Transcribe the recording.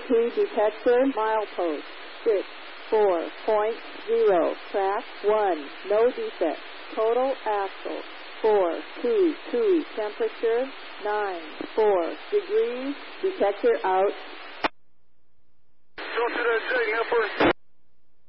2 detector, milepost 64.0, track 1, no defect, total axle 422, temperature 94 degrees, detector out. Go to the J, number.